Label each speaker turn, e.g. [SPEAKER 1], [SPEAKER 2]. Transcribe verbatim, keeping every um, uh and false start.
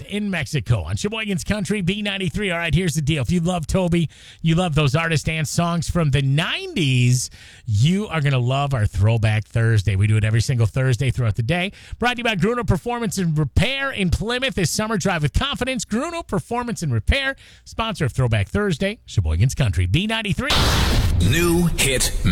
[SPEAKER 1] Juarez in Mexico on Sheboygan's Country B ninety-three. All right, here's the deal. If you love Toby, you love those artist and songs from the nineties, you are going to love our Throwback Thursday. We do it every single Thursday throughout the day. Brought to you by Gruno Performance and Repair in Plymouth this summer. Drive with confidence. Gruno Performance and Repair, sponsor of Throwback Thursday, Sheboygan's Country B ninety-three.
[SPEAKER 2] New hit